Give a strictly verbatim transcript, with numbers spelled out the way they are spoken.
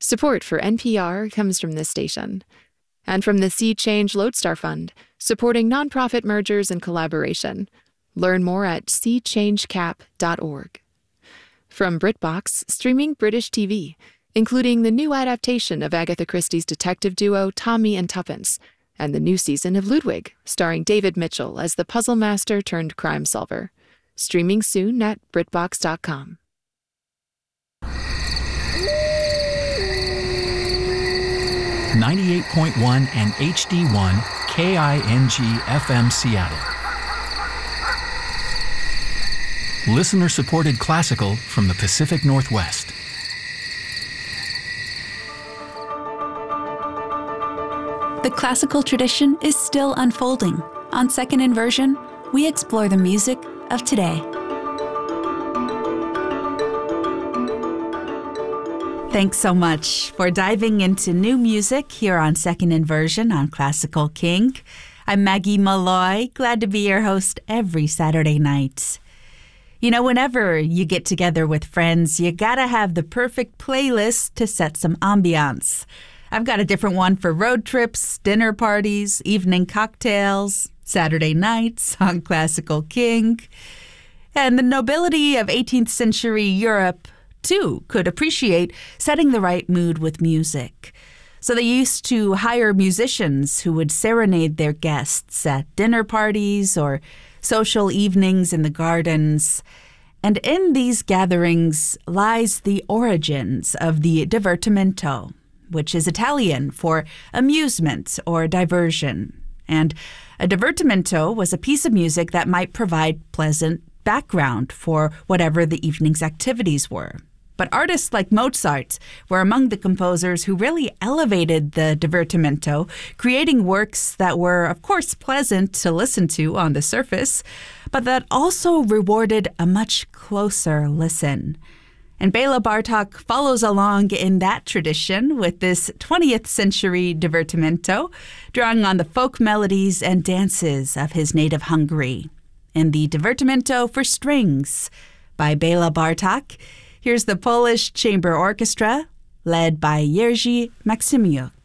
Support for N P R comes from this station. And from the Sea Change Lodestar Fund, supporting nonprofit mergers and collaboration. Learn more at sea change cap dot org. From BritBox, streaming British T V, including the new adaptation of Agatha Christie's detective duo Tommy and Tuppence, and the new season of Ludwig, starring David Mitchell as the puzzle master turned crime solver. Streaming soon at britbox dot com. ninety-eight point one and H D one K I N G F M Seattle. Listener-supported classical from the Pacific Northwest. The classical tradition is still unfolding. On Second Inversion, we explore the music of today. Thanks so much for diving into new music here on Second Inversion on Classical King. I'm Maggie Malloy, glad to be your host every Saturday night. You know, whenever you get together with friends, you gotta have the perfect playlist to set some ambiance. I've got a different one for road trips, dinner parties, evening cocktails, Saturday nights on Classical King. And the nobility of eighteenth century Europe too, could appreciate setting the right mood with music. So they used to hire musicians who would serenade their guests at dinner parties or social evenings in the gardens. And in these gatherings lies the origins of the divertimento, which is Italian for amusement or diversion. And a divertimento was a piece of music that might provide pleasant background for whatever the evening's activities were. But artists like Mozart were among the composers who really elevated the divertimento, creating works that were, of course, pleasant to listen to on the surface, but that also rewarded a much closer listen. And Bela Bartok follows along in that tradition with this twentieth century divertimento, drawing on the folk melodies and dances of his native Hungary. In the Divertimento for Strings by Bela Bartok, here's the Polish Chamber Orchestra, led by Jerzy Maksymyuk.